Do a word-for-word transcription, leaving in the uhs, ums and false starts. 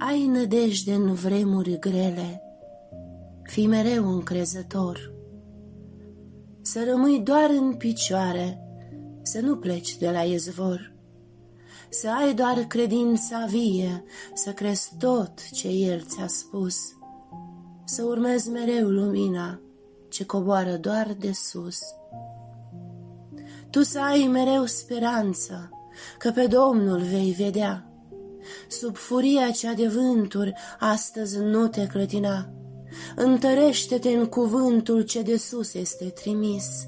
ai nădejde în vremuri grele, fii mereu încrezător. Să rămâi doar în picioare, să nu pleci de la izvor. Să ai doar credința vie, să crezi tot ce El ți-a spus. Să urmezi mereu lumina ce coboară doar de sus. Tu să ai mereu speranță că pe Domnul vei vedea. Sub furia cea de vânturi astăzi nu te clătina. Întărește-te în cuvântul ce de sus este trimis.